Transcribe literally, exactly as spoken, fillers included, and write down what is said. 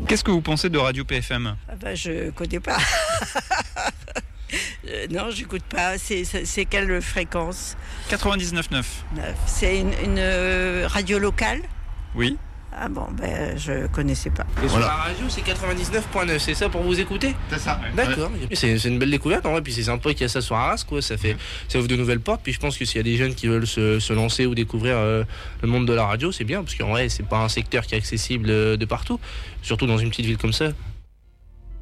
Qu'est-ce que vous pensez de Radio P F M? Ah bah, je connais pas. euh, non, j'écoute pas. C'est, c'est, c'est quelle fréquence? quatre-vingt-dix-neuf neuf. C'est une, une euh, radio locale? Oui. Ah bon, ben je connaissais pas. Et Voilà. sur la radio, c'est quatre-vingt-dix-neuf point neuf, c'est ça pour vous écouter? C'est ça. D'accord. C'est, c'est une belle découverte en vrai, puis c'est sympa qu'il y a ça sur Arras, quoi. Ça fait, ça ouvre de nouvelles portes. Puis je pense que s'il y a des jeunes qui veulent se, se lancer ou découvrir euh, le monde de la radio, c'est bien, parce qu'en vrai, c'est pas un secteur qui est accessible euh, de partout, surtout dans une petite ville comme ça.